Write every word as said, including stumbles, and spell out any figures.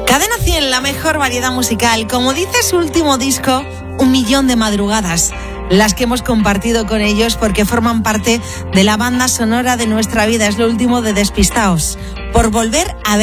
Cadena cien, la mejor variedad musical. Como dice su último disco, un millón de madrugadas, las que hemos compartido con ellos porque forman parte de la banda sonora de nuestra vida. Es lo último de Despistaos. Por volver a ver